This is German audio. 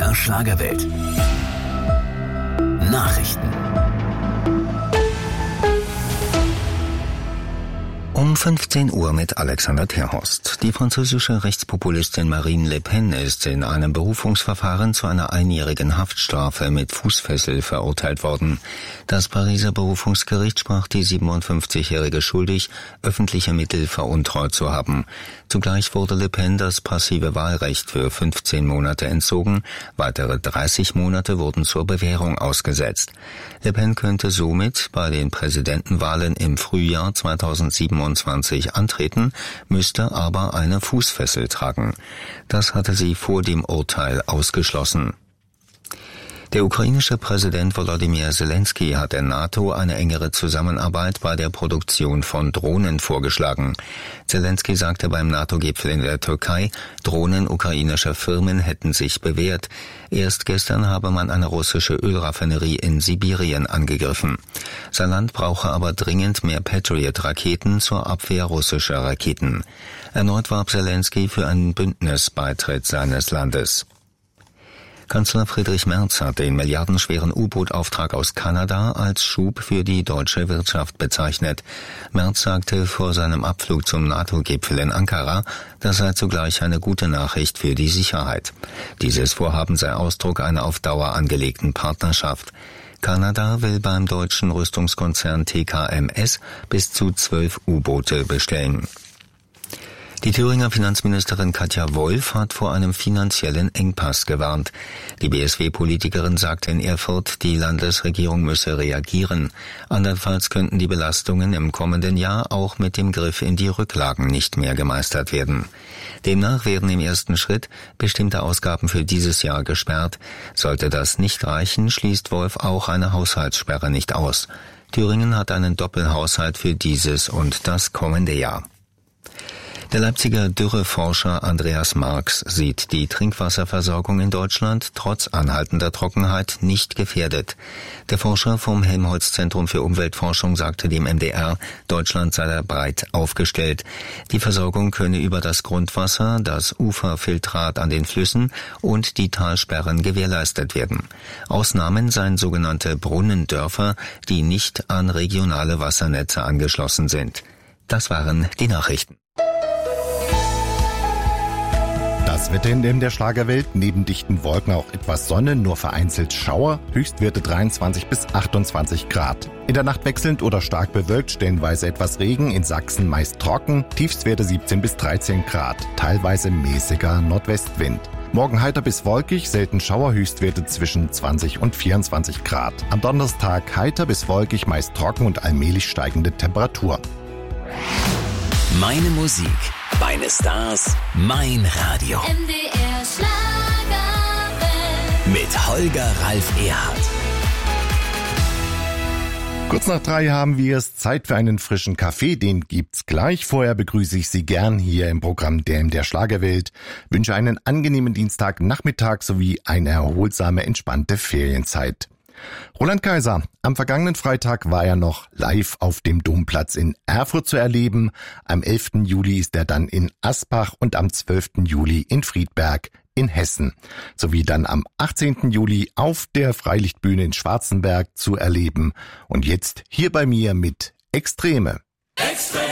MDR Schlagerwelt. Nachrichten. Um 15 Uhr mit Alexander Terhorst. Die französische Rechtspopulistin Marine Le Pen ist in einem Berufungsverfahren zu einer einjährigen Haftstrafe mit Fußfessel verurteilt worden. Das Pariser Berufungsgericht sprach die 57-Jährige schuldig, öffentliche Mittel veruntreut zu haben. Zugleich wurde Le Pen das passive Wahlrecht für 15 Monate entzogen. Weitere 30 Monate wurden zur Bewährung ausgesetzt. Le Pen könnte somit bei den Präsidentenwahlen im Frühjahr 2027 antreten, müsste aber eine Fußfessel tragen. Das hatte sie vor dem Urteil ausgeschlossen. Der ukrainische Präsident Volodymyr Zelensky hat der NATO eine engere Zusammenarbeit bei der Produktion von Drohnen vorgeschlagen. Zelensky sagte beim NATO-Gipfel in der Türkei, Drohnen ukrainischer Firmen hätten sich bewährt. Erst gestern habe man eine russische Ölraffinerie in Sibirien angegriffen. Sein Land brauche aber dringend mehr Patriot-Raketen zur Abwehr russischer Raketen. Erneut warb Zelensky für einen Bündnisbeitritt seines Landes. Kanzler Friedrich Merz hat den milliardenschweren U-Boot-Auftrag aus Kanada als Schub für die deutsche Wirtschaft bezeichnet. Merz sagte vor seinem Abflug zum NATO-Gipfel in Ankara, das sei zugleich eine gute Nachricht für die Sicherheit. Dieses Vorhaben sei Ausdruck einer auf Dauer angelegten Partnerschaft. Kanada will beim deutschen Rüstungskonzern TKMS bis zu 12 U-Boote bestellen. Die Thüringer Finanzministerin Katja Wolf hat vor einem finanziellen Engpass gewarnt. Die BSW-Politikerin sagte in Erfurt, die Landesregierung müsse reagieren. Andernfalls könnten die Belastungen im kommenden Jahr auch mit dem Griff in die Rücklagen nicht mehr gemeistert werden. Demnach werden im ersten Schritt bestimmte Ausgaben für dieses Jahr gesperrt. Sollte das nicht reichen, schließt Wolf auch eine Haushaltssperre nicht aus. Thüringen hat einen Doppelhaushalt für dieses und das kommende Jahr. Der Leipziger Dürreforscher Andreas Marx sieht die Trinkwasserversorgung in Deutschland trotz anhaltender Trockenheit nicht gefährdet. Der Forscher vom Helmholtz-Zentrum für Umweltforschung sagte dem MDR, Deutschland sei da breit aufgestellt. Die Versorgung könne über das Grundwasser, das Uferfiltrat an den Flüssen und die Talsperren gewährleistet werden. Ausnahmen seien sogenannte Brunnendörfer, die nicht an regionale Wassernetze angeschlossen sind. Das waren die Nachrichten. Das Wetter in der Schlagerwelt, neben dichten Wolken auch etwas Sonne, nur vereinzelt Schauer, Höchstwerte 23 bis 28 Grad. In der Nacht wechselnd oder stark bewölkt, stellenweise etwas Regen, in Sachsen meist trocken, Tiefstwerte 17 bis 13 Grad, teilweise mäßiger Nordwestwind. Morgen heiter bis wolkig, selten Schauer, Höchstwerte zwischen 20 und 24 Grad. Am Donnerstag heiter bis wolkig, meist trocken und allmählich steigende Temperatur. Meine Musik, meine Stars, mein Radio. MDR Schlagerwelt. Mit Holger Ralf Erhardt. Kurz nach 3 haben wir es. Zeit für einen frischen Kaffee, den gibt's gleich. Vorher begrüße ich Sie gern hier im Programm der Schlagerwelt. Wünsche einen angenehmen Dienstagnachmittag sowie eine erholsame, entspannte Ferienzeit. Roland Kaiser, am vergangenen Freitag war er noch live auf dem Domplatz in Erfurt zu erleben. Am 11. Juli ist er dann in Asbach und am 12. Juli in Friedberg in Hessen. Sowie dann am 18. Juli auf der Freilichtbühne in Schwarzenberg zu erleben. Und jetzt hier bei mir mit Extreme.